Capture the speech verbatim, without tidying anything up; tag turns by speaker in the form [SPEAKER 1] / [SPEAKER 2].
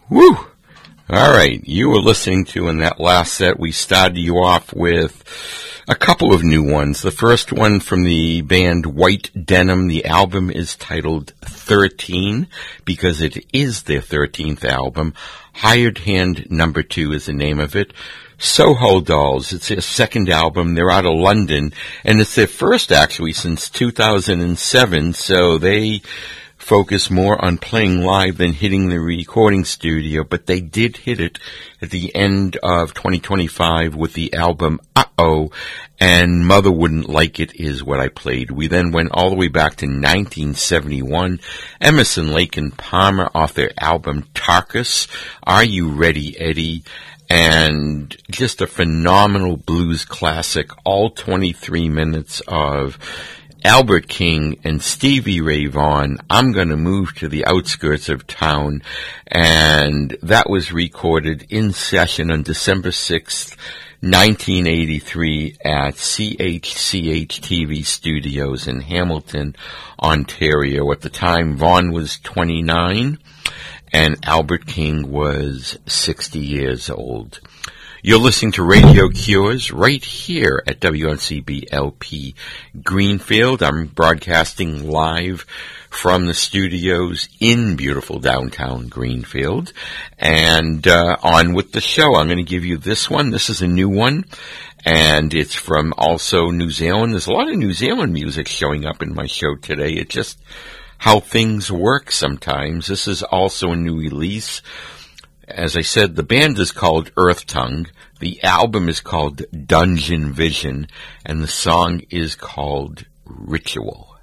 [SPEAKER 1] Woo! All right, you were listening to, in that last set, we started you off with a couple of new ones. The first one from the band White Denim. The album is titled thirteen because it is their thirteenth album. Hired Hand Number Two is the name of it. Soho Dolls, it's their second album. They're out of London, and it's their first actually since two thousand seven, so they focus more on playing live than hitting the recording studio, but they did hit it at the end of twenty twenty-five with the album Uh-Oh, and Mother Wouldn't Like It is what I played. We then went all the way back to nineteen seventy-one, Emerson, Lake and Palmer off their album Tarkus, Are You Ready, Eddie? And just a phenomenal blues classic, all twenty-three minutes of Albert King and Stevie Ray Vaughan, I'm going to Move to the Outskirts of Town, and that was recorded in session on December sixth, nineteen eighty-three at C H C H T V Studios in Hamilton, Ontario. At the time, Vaughan was twenty-nine, and Albert King was sixty years old. You're listening to Radio Cures right here at W N C B L P Greenfield. I'm broadcasting live from the studios in beautiful downtown Greenfield. And uh, on with the show, I'm going to give you this one. This is a new one, and it's from also New Zealand. There's a lot of New Zealand music showing up in my show today. It's just how things work sometimes. This is also a new release. As I said, the band is called Earth Tongue, the album is called Dungeon Vision, and the song is called Ritual.